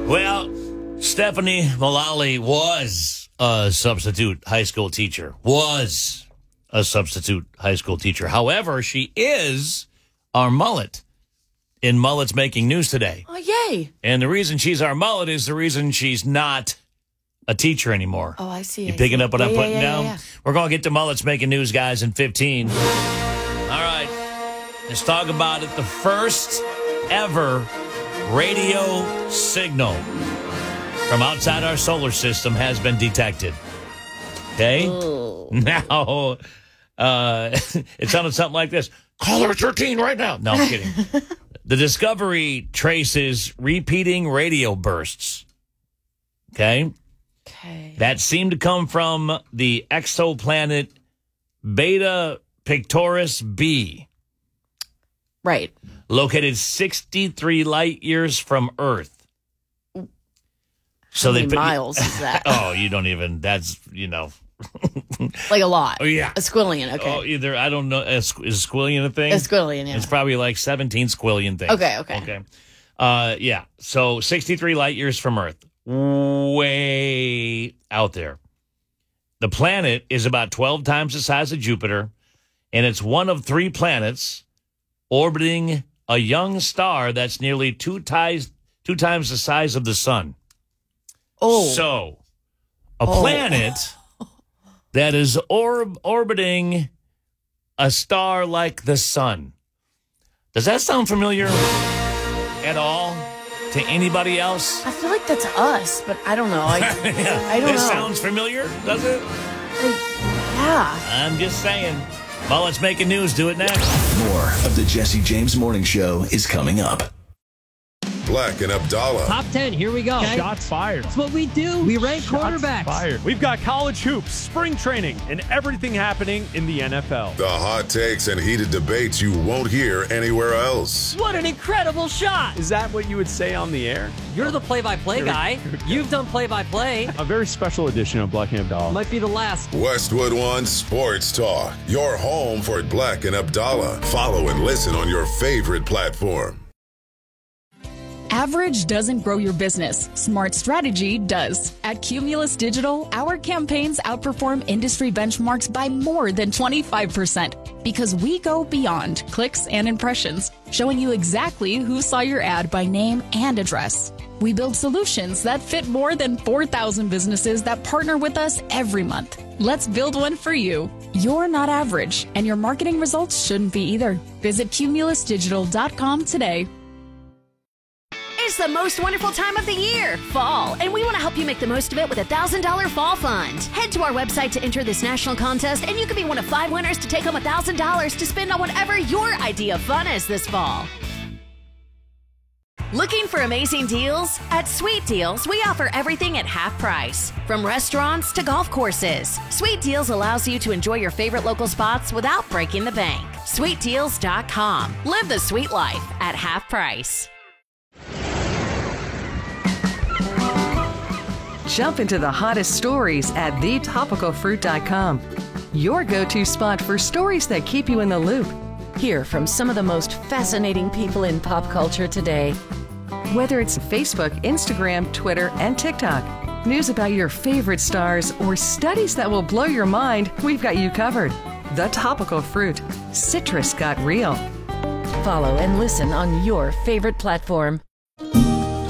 Well, Stephanie Mullally was a substitute high school teacher. However, she is our mullet in Mullet's Making News today. Oh, yay. And the reason she's our mullet is the reason she's not a teacher anymore. Oh, I see. You picking up what I'm putting down? Yeah. We're going to get to Mullet's Making News, guys, in 15. All right. Let's talk about it. The first ever radio signal from outside our solar system has been detected. Okay? Ooh. Now, it sounded something like this. Caller 13 right now. No, I'm kidding. The discovery traces repeating radio bursts. Okay? That seem to come from the exoplanet Beta Pictoris B. Right. Located 63 light years from Earth. How many miles is that? Oh, you don't even, that's, Like a lot. Oh, yeah. A squillion, okay. Oh, either, I don't know, is squillion a thing? A squillion, yeah. It's probably like 17 squillion things. Okay. Yeah, so 63 light years from Earth. Way out there. The planet is about 12 times the size of Jupiter, and it's one of 3 planets orbiting a young star that's nearly two times the size of the sun. Oh. So, a planet that is orbiting a star like the sun. Does that sound familiar at all to anybody else? I feel like that's us, but I don't know. I don't know. This sounds familiar, does it? Yeah. I'm just saying. Well, let's make news. Do it next. More of the Jesse James Morning Show is coming up. Black and Abdallah. Top 10, here we go. Okay. Shots fired. That's what we do. We rank quarterbacks. Fired. We've got college hoops, spring training, and everything happening in the NFL. The hot takes and heated debates you won't hear anywhere else. What an incredible shot. Is that what you would say on the air? You're the play-by-play guy. You've done play-by-play. A very special edition of Black and Abdallah. Might be the last. Westwood One Sports Talk. Your home for Black and Abdallah. Follow and listen on your favorite platform. Average doesn't grow your business. Smart strategy does. At Cumulus Digital, our campaigns outperform industry benchmarks by more than 25% because we go beyond clicks and impressions, showing you exactly who saw your ad by name and address. We build solutions that fit more than 4,000 businesses that partner with us every month. Let's build one for you. You're not average, and your marketing results shouldn't be either. Visit cumulusdigital.com today. It's the most wonderful time of the year, fall, and we want to help you make the most of it with a $1,000 fall fund. Head to our website to enter this national contest, and you could be one of 5 winners to take home $1,000 to spend on whatever your idea of fun is this fall. Looking for amazing deals? At Sweet Deals, we offer everything at half price, from restaurants to golf courses. Sweet Deals allows you to enjoy your favorite local spots without breaking the bank. SweetDeals.com. Live the sweet life at half price. Jump into the hottest stories at thetopicalfruit.com. Your go-to spot for stories that keep you in the loop. Hear from some of the most fascinating people in pop culture today. Whether it's Facebook, Instagram, Twitter, and TikTok, news about your favorite stars, or studies that will blow your mind, we've got you covered. The Topical Fruit. Citrus got real. Follow and listen on your favorite platform.